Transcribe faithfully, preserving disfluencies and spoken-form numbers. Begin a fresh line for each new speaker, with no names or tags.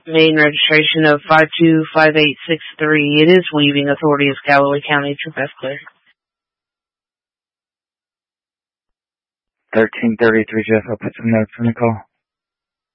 Main registration of five two five eight six three. It is Weaving Authority of Callaway County. True pass clear.
thirteen thirty-three, Jeff. I'll put some notes on the call.